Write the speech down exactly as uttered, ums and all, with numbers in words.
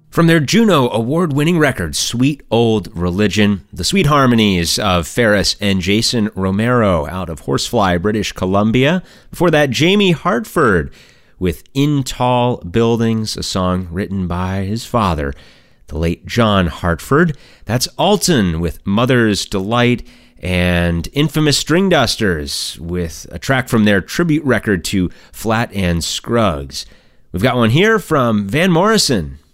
From their Juno award-winning record, Sweet Old Religion, the sweet harmonies of Ferris and Jason Romero out of Horsefly, British Columbia. Before that, Jamie Hartford with In Tall Buildings, a song written by his father, the late John Hartford. That's Alton with Mother's Delight, and Infamous String Dusters with a track from their tribute record to Flat and Scruggs. We've got one here from Van Morrison